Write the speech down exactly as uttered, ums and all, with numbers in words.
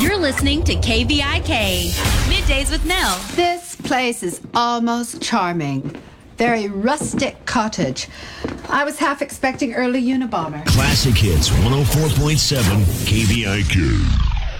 You're listening to K V I K. Middays with Nell. This place is almost charming. Very rustic cottage. I was half expecting early Unabomber. Classic Hits one oh four point seven K V I K.